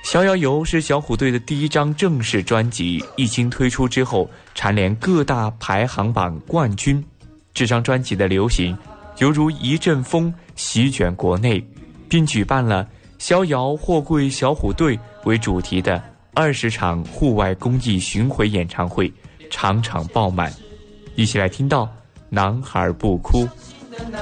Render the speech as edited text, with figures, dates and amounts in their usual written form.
逍遥游是小虎队的第一张正式专辑，一经推出之后蝉联各大排行榜冠军。这张专辑的流行犹如一阵风席卷国内，并举办了逍遥货柜小虎队为主题的20场户外公益巡回演唱会，场场爆满。一起来听到男孩不哭。